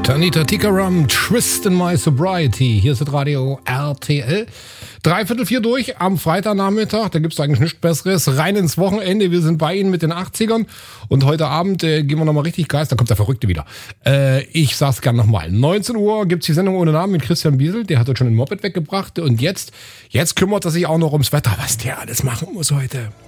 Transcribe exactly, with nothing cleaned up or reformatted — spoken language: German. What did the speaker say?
Tanita Tikaram, Twist in My Sobriety. Hier ist das Radio R T L. Dreiviertel vier durch am Freitagnachmittag. Da gibt es eigentlich nichts Besseres. Rein ins Wochenende. Wir sind bei Ihnen mit den achtzigern. Und heute Abend äh, gehen wir nochmal richtig Geist. Da kommt der Verrückte wieder. Äh, ich sag's gern nochmal. neunzehn Uhr gibt's die Sendung ohne Namen mit Christian Biesel. Der hat heute schon ein Moped weggebracht. Und jetzt, jetzt kümmert er sich auch noch ums Wetter, was der alles machen muss heute.